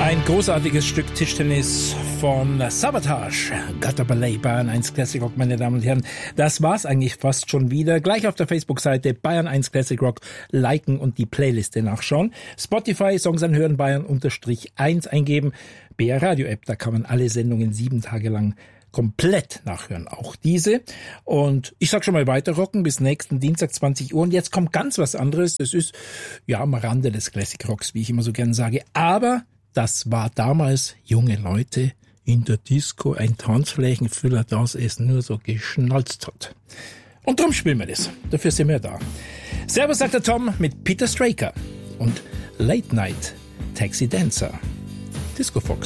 Ein großartiges Stück Tischtennis von Sabotage. Gutter Ballet, Bayern 1 Classic Rock, meine Damen und Herren. Das war's eigentlich fast schon wieder. Gleich auf der Facebook-Seite Bayern 1 Classic Rock liken und die Playliste nachschauen. Spotify, Songs anhören, Bayern_1 eingeben. BR Radio App, da kann man alle Sendungen 7 Tage lang komplett nachhören, auch diese. Und ich sag schon mal weiter rocken bis nächsten Dienstag 20 Uhr. Und jetzt kommt ganz was anderes. Das ist ja am Rande des Classic Rocks, wie ich immer so gern sage. Aber das war damals junge Leute in der Disco, ein Tanzflächenfüller, das es nur so geschnalzt hat. Und drum spielen wir das. Dafür sind wir da. Servus, sagt der Tom mit Peter Straker und Late Night Taxi Dancer. Disco Fox.